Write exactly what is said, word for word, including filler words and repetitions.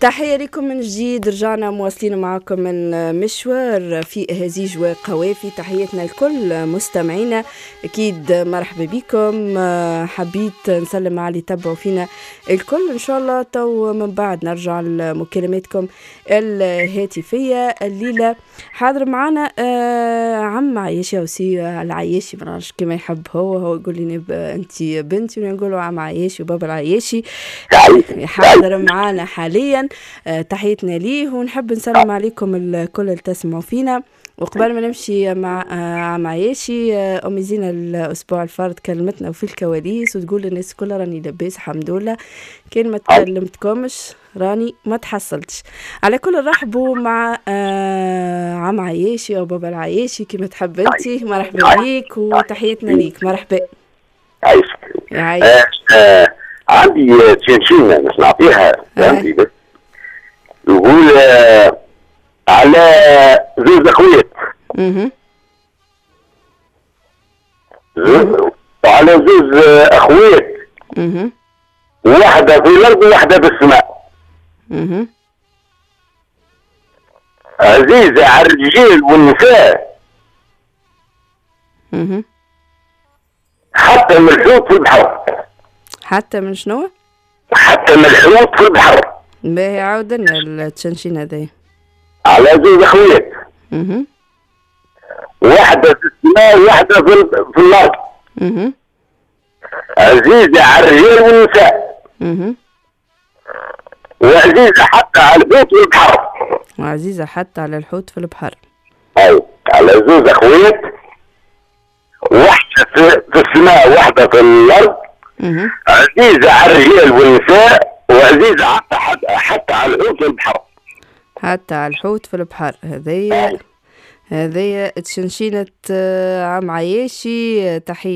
تحية لكم من جديد. رجعنا مواصلين معكم المشوار في هزيج وقوافي. تحياتنا لكل مستمعينا، أكيد مرحبا بكم. حبيت نسلم على اللي تبعوا فينا الكل. إن شاء الله تو من بعد نرجع لمكالماتكم الهاتفية. الليلة حاضر معنا عم عياشي أو سي العياشي، منعرفش كما يحب هو هو يقول لي أنت بنتي ونقولوا عم عياشي وبابا العياشي. حاضر معنا حاليا، تحياتنا ليه ونحب نسلم عليكم الكل اللي تسمعوا فينا. وقبل ما نمشي مع عم عياشي، أمي زينة الأسبوع الفارط كلمتنا وفي الكواليس وتقول للناس كلها راني لباس الحمد لله، كان ما تكلمتكمش راني ما تحصلتش. على كل رحبوا مع عم عياشي أو بابا العياشي كما تحب أنت. مرحبا بيك وتحياتنا ليك. مرحبا. عايش. عندي تشنشينة مش نعطيها عندي بس يقول آه على زوج اخوات. اها على زوج اخوات. اها واحدة في الارض وواحدة في السماء. اها عزيزة على الرجال والنساء. اها حتى من الحوت في البحر. حتى من شنو؟ حتى من الحوت في البحر. باهي عاود لنا التشنشين هذايا. على زوج اخوات. اها واحدة في السماء وواحدة في, في الأرض. اها عزيزة على الرجال والنساء. اها وعزيزة حتى على الحوت والبحر. وعزيزة حتى على الحوت في البحر. أي على زوج أخوات، واحدة في, في السماء وواحدة في الأرض. اها عزيزة على الرجال والنساء وعزيزة حتى حتى, حتى على الحوت في البحر. حتى على الحوت في البحر. هذيا هذيا تشنشينة عم عياشي. تحية